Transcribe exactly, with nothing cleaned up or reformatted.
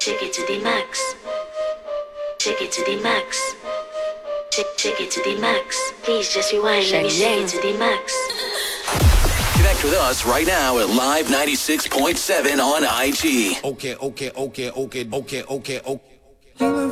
Take it to the max. Take it to the max. Take, take it to the max. Please just rewind. Let me shake it to the max. Connect with us right now at Live ninety-six point seven on I G. Okay, okay, okay, okay, okay, okay, okay.